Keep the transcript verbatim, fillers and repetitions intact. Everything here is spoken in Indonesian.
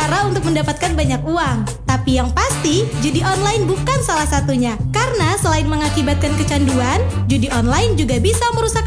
cara untuk mendapatkan banyak uang. Tapi yang pasti, judi online bukan salah satunya. Karena selain mengakibatkan kecanduan, judi online juga bisa merusak